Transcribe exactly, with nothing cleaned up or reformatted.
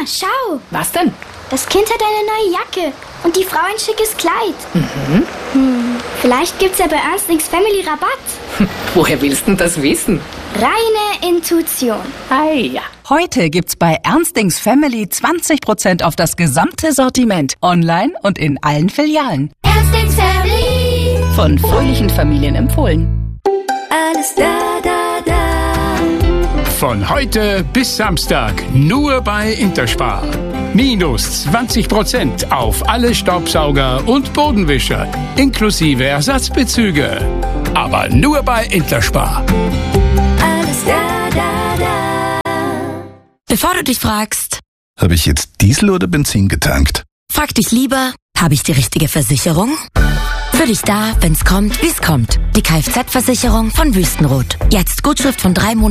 schau. Was denn? Das Kind hat eine neue Jacke und die Frau ein schickes Kleid. Mhm. Hm, vielleicht gibt's ja bei Ernstings Family Rabatt. Hm, woher willst du das wissen? Reine Intuition. Ah ja. Heute gibt's bei Ernstings Family zwanzig Prozent auf das gesamte Sortiment. Online und in allen Filialen. Ernstings Family. Von fröhlichen Familien empfohlen. Alles da, da, da. Von heute bis Samstag nur bei Interspar. Minus zwanzig Prozent auf alle Staubsauger und Bodenwischer, inklusive Ersatzbezüge. Aber nur bei Interspar. Alles da, da, da. Bevor du dich fragst, habe ich jetzt Diesel oder Benzin getankt? frag dich lieber, habe ich die richtige Versicherung? Für dich da, wenn's kommt, wie's kommt. Die Kfz-Versicherung von Wüstenrot. Jetzt Gutschrift von drei Monaten.